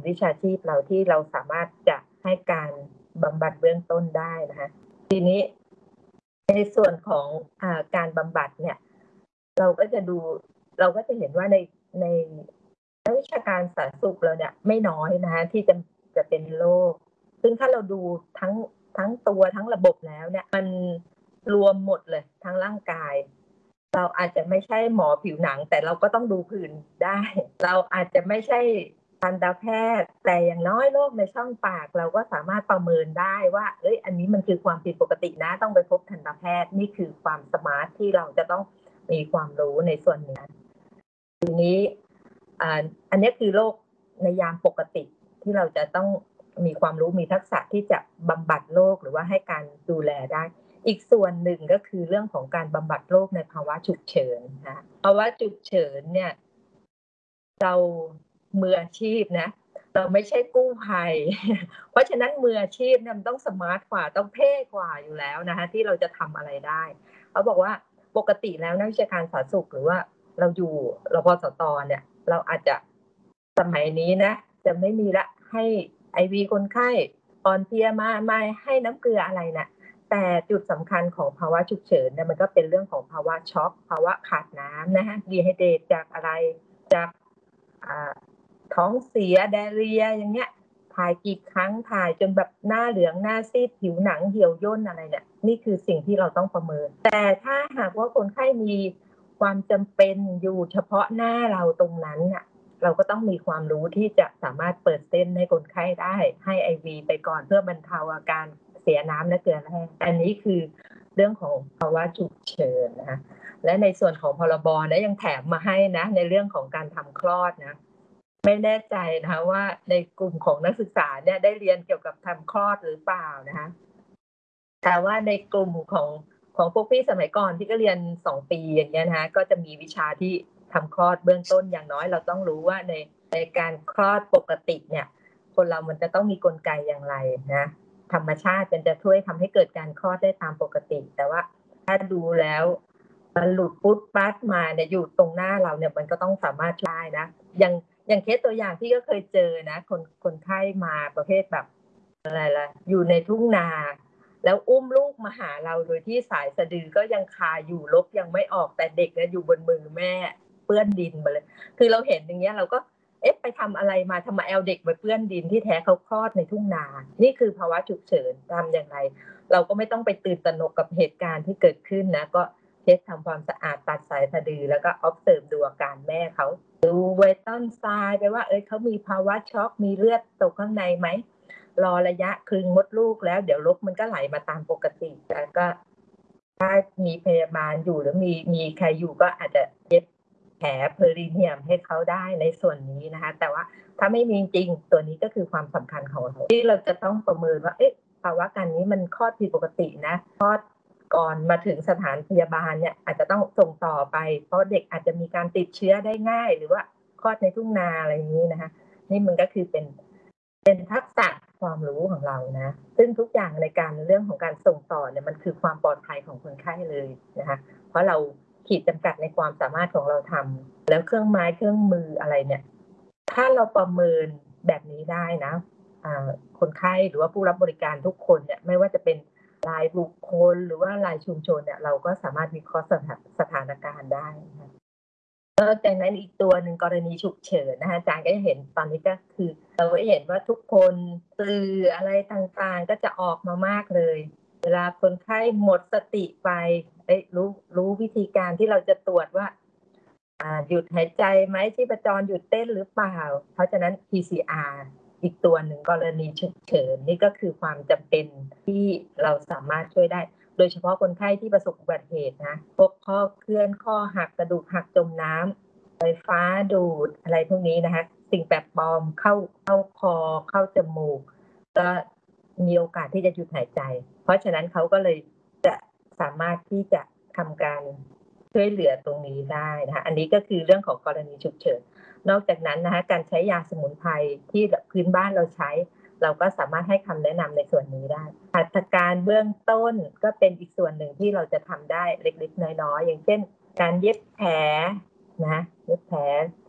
วิชาชีพเราที่เราสามารถจะให้การบำบัดเบื้องต้นได้นะคะทีนี้ในส่วนของการบำบัดเนี่ยเราก็จะเห็นว่าในนักวิชาการสาธารณสุขเราเนี่ยไม่น้อยนะคะที่จะเป็นโรคซึ่งถ้าเราดูทั้งตัวทั้งระบบแล้วเนี่ยมันรวมหมดเลยทั้งร่างกายเราอาจจะไม่ใช่หมอผิวหนังแต่เราก็ต้องดูผื่นได้เราอาจจะไม่ใช่ทันตแพทย์แต่อย่างน้อยโรคในช่องปากเราก็สามารถประเมินได้ว่าอันนี้มันคือความผิดปกตินะต้องไปพบทันตแพทย์นี่คือความสมาร์ทที่เราจะต้องมีความรู้ในส่วนนี้ทีนี้อันนี้คือโรคในยามปกติที่เราจะต้องมีความรู้มีทักษะที่จะบำบัดโรคหรือว่าให้การดูแลได้อีกส่วนหนึ่งก็คือเรื่องของการบำบัดโรคในภาวะฉุกเฉินนะภาวะฉุกเฉินเนี่ยเรามืออาชีพนะเราไม่ใช่กู้ภัยเพราะฉะนั้นมืออาชีพเนี่ยมันต้องสมาร์ทกว่าต้องเท่กว่าอยู่แล้วนะคะที่เราจะทำอะไรได้เขาบอกว่าปกติแล้วนักวิชาการสาธารณสุขหรือว่าเราอยู่รพสตเนี่ยเราอาจจะสมัยนี้นะจะไม่มีละให้ไอวีคนไข้อ่อนเพลียมาให้น้ำเกลืออะไรนะแต่จุดสำคัญของภาวะฉุกเฉินเนี่ยมันก็เป็นเรื่องของภาวะช็อกภาวะขาดน้ำนะคะดีไฮเดรตจากอะไรจากท้องเสียไดเรียอย่างเงี้ยถ่ายกี่ครั้งถ่ายจนแบบหน้าเหลืองหน้าซีดผิวหนังเหี่ยวย่นอะไรเนี่ยนี่คือสิ่งที่เราต้องประเมินแต่ถ้าหากว่าคนไข้มีความจำเป็นอยู่เฉพาะหน้าเราตรงนั้นน่ะเราก็ต้องมีความรู้ที่จะสามารถเปิดเส้นให้คนไข้ได้ให้ไอวีไปก่อนเพื่อบรรเทาอาการเสียน้ำและเกลือแร่อันนี้คือเรื่องของภาวะฉุกเฉินนะคะและในส่วนของพรบนะยังแถมมาให้นะในเรื่องของการทำคลอดนะไม่แน่ใจนะคะว่าในกลุ่มของนักศึกษาเนี่ยได้เรียนเกี่ยวกับทำคลอดหรือเปล่านะคะแต่ว่าในกลุ่มของพวกพี่สมัยก่อนที่ก็เรียน2ปีอย่างเงี้ยนะคะก็จะมีวิชาที่ทำคลอดเบื้องต้นอย่างน้อยเราต้องรู้ว่าในการคลอดปกติเนี่ยคนเรามันจะต้องมีกลไกอย่างไรนะธรรมชาติมันจะช่วยทำให้เกิดการคลอดได้ตามปกติแต่ว่าถ้าดูแล้วมันหลุดปุ๊บปั๊บมาเนี่ยอยู่ตรงหน้าเราเนี่ยมันก็ต้องสามารถได้นะอย่างเคสตัวอย่างที่ก็เคยเจอนะคนไข้มาประเภทแบบอะไรล่ะอยู่ในทุ่งนาแล้วอุ้มลูกมาหาเราโดยที่สายสะดือก็ยังคาอยู่ลกยังไม่ออกแต่เด็กเนี่ยอยู่บนมือแม่เปื้อนดินมาเลยคือเราเห็นอย่างเงี้ยเราก็ไปทำอะไรมาทำไมเอาเด็กไปเปื้อนดินที่แท้เขาคลอดในทุ่งนานี่คือภาวะฉุกเฉินทำอย่างไรเราก็ไม่ต้องไปตื่นตระหนกกับเหตุการณ์ที่เกิดขึ้นนะก็เช็ดทำความสะอาดตัดสายสะดือแล้วก็ observe ดูอาการแม่เขาดูไวตัลไซน์ไปว่าเขามีภาวะช็อกมีเลือดตกข้างในไหมรอระยะคลึงมดลูกแล้วเดี๋ยวลกมันก็ไหลมาตามปกติแล้วก็ถ้ามีพยาบาลอยู่หรือมีใครอยู่ก็อาจจะเย็บแผลเพอริเนียมให้เขาได้ในส่วนนี้นะคะแต่ว่าถ้าไม่มีจริงตัวนี้ก็คือความสำคัญของเราที่เราจะต้องประเมินว่าภาวะการนี้มันคลอดผิดปกตินะคลอดก่อนมาถึงสถานพยาบาลเนี่ยอาจจะต้องส่งต่อไปเพราะเด็กอาจจะมีการติดเชื้อได้ง่ายหรือว่าคลอดในทุ่งนาอะไรอย่างนี้นะคะนี่มันก็คือเป็นทักษะความรู้ของเรานะซึ่งทุกอย่างในการเรื่องของการส่งต่อเนี่ยมันคือความปลอดภัยของคนไข้เลยนะคะเพราะเราขีดจำกัดในความสามารถของเราทำแล้วเครื่องไม้เครื่องมืออะไรเนี่ยถ้าเราประเมินแบบนี้ได้นะคนไข้หรือว่าผู้รับบริการทุกคนเนี่ยไม่ว่าจะเป็นรายบุคคลหรือว่ารายชุมชนเนี่ยเราก็สามารถวิเคราะห์สถานการณ์ได้นะนอกจากนั้นอีกตัวหนึ่งกรณีฉุกเฉินนะคะอาจารย์ก็จะเห็นตอนนี้ก็คือเราก็เห็นว่าทุกคนสื่ออะไรต่างๆก็จะออกมามากเลยเวลาคนไข้หมดสติไปรู้วิธีการที่เราจะตรวจว่าหยุดหายใจไหมชีพจรหยุดเต้นหรือเปล่าเพราะฉะนั้น PCR อีกตัวหนึ่งกรณีฉุกเฉินนี่ก็คือความจำเป็นที่เราสามารถช่วยได้โดยเฉพาะคนไข้ที่ประสบอุบัติเหตุนะพวกข้อเคลื่อนข้อหักกระดูกหักจมน้ำไฟฟ้าดูดอะไรพวกนี้นะคะสิ่งแปลกปลอมเข้าคอเข้าจมูกก็มีโอกาสที่จะหยุดหายใจเพราะฉะนั้นเขาก็เลยจะสามารถที่จะทำการช่วยเหลือตรงนี้ได้นะคะอันนี้ก็คือเรื่องของกรณีฉุกเฉินนอกจากนั้นนะคะการใช้ยาสมุนไพรที่พื้นบ้านเราใช้เราก็สามารถให้คำแนะนำในส่วนนี้ได้หัตถการเบื้องต้นก็เป็นอีกส่วนหนึ่งที่เราจะทำได้เล็กๆน้อยๆอย่างเช่นการเย็บแผลนะเย็บแผล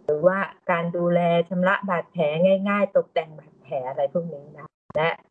หรือว่าการดูแลชำระบาดแผลง่ายๆตกแต่งบาดแผลอะไรพวกนี้นะและ